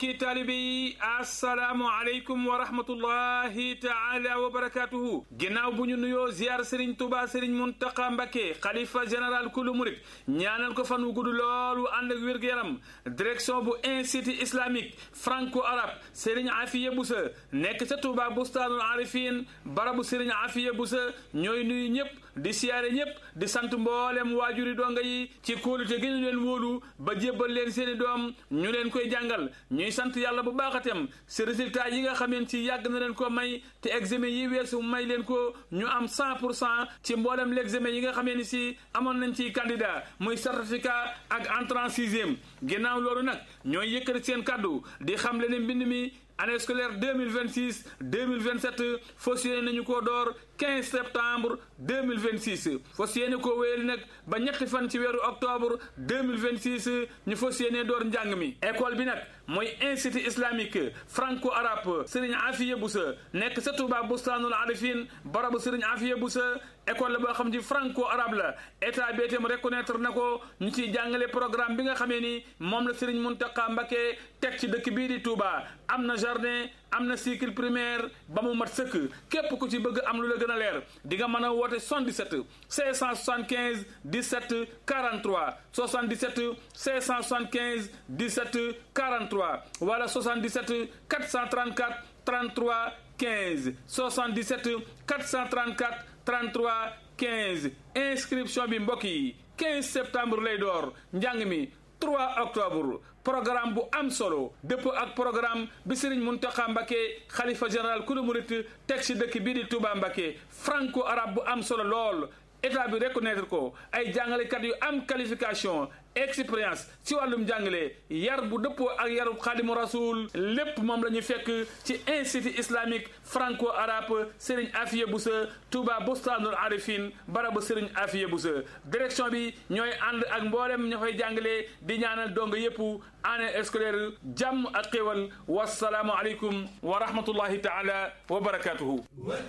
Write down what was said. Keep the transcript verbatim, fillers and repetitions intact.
mbokki taalibe yi assalaamu aleykum wa rahmatullahi taala wa barakatuhu ginnaaw bu ñu nuyoo ziar Serigne Touba Serigne Mountakha Mbacké xalifa général kulu murit ñaanal ko fan wu gudd loolu ànd ak wér-gu-yaram direction bu institut islamique franco arabe Serigne Afiya Boussa nekk ca Touba Bustaanul Arifin barabu Serigne Afiya Boussa ñooy nuyu ñëpp di siyaare ñëpp di sant mboolem waajuri donga yi ci kóolute gi ñu leen wóolu ba jébbal leen seeni doom ñu leen koy jàngal ñuy sant yàlla bu baaxatem si résultat yi nga xameen ci yàgg na leen ko may te examen yi weesu may leen ko ñu am cent pour cent ci mboolem l'examen yi nga xamee ni si amoon nañ ci candidat muy certificat ak entrée en sixième ginnaaw loolu nag ñooy yëkkati seen kaddu di xam le ne mbind mi année scolaire deux mille vingt-six deux mille vingt-sept fas yéene nañu koo door quinze septembre deux mille vingt-six fas yéene koo wéyal nag ba ñetti fan ci weeru octobre deux mille vingt-six ñu fas yéene door njàng mi école bi nag mooy institut islamique franco arabe Serigne Afiya Boussa nekk sa Touba Bustaanul Arifin barabu Serigne Afiya Boussa école la boo xam ci franco arabe la état bi itam reconnaître na ko ñu ciy jàngale programme bi nga xamee ni moom la Serigne Mountakha Mbacké teg ci dëkk bii di Touba am na jardin am na cycle primaire ba mu mat sëkk képp ku ci bëgg am lu la gën a leer di nga mën a woote soixante-dix-sept cinq cent soixante-quinze dix-sept quarante-trois soixante-dix-sept cinq cent soixante-quinze dix-sept quarante-trois wala soixante-dix-sept quatre cent trente-quatre trente-trois quinze soixante-dix-sept quatre cent trente-quatre trente-trois quinze inscription bi mbokk yi quinze septembre lay door njàng mi trois octobre programme bu am solo dëppoo ak programme bi Serigne Mountakha Mbacké xalifa général kulu murit teg ci dëkk bii di Touba Mbacké franco arabe bu am solo lool état bi reconnaître ko ay jàngalekat yu am qualification expérience ci wàllum jàngale yar bu dëppoo ak yarub xaadimu rasul lépp moom la ñu fekk ci institut islamique franco arabe Serigne Afiya Boussa Touba Bustaanul Arifin barabu Serigne Afiya Boussa direction bi ñooy ànd ak mboolem ña fay jàngale di ñaanal dong yëpp année scolaire jàmm ak xéwal wasalaamu aleykum wa rahmatullahi taala wa barakatuhu